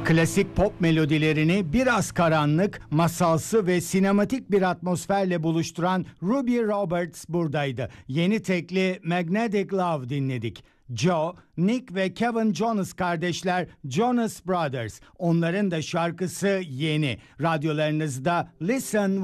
Klasik pop melodilerini biraz karanlık, masalsı ve sinematik bir atmosferle buluşturan Ruby Roberts buradaydı. Yeni tekli Magnetic Love dinledik. Joe, Nick ve Kevin Jonas kardeşler Jonas Brothers. Onların da şarkısı yeni. Radyolarınızda Listen